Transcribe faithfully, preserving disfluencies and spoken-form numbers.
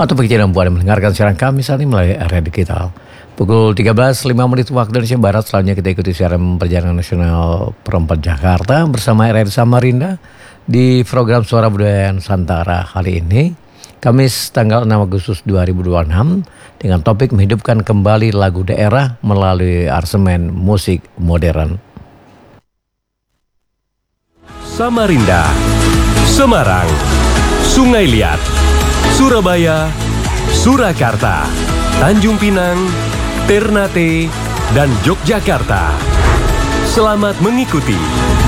Atau bagi Anda yang mendengarkan siaran kami saat ini melalui area digital. Pukul tiga belas lima menit waktu Indonesia Barat. Selanjutnya kita ikuti siaran perjalanan nasional perempat Jakarta bersama R R I Samarinda di program Suara Budaya Nusantara kali ini, Kamis tanggal enam Agustus dua ribu dua puluh enam, dengan topik menghidupkan kembali lagu daerah melalui aransemen musik modern. Samarinda, Semarang, Sungai Liat, Surabaya, Surakarta, Tanjung Pinang, Ternate, dan Yogyakarta. Selamat mengikuti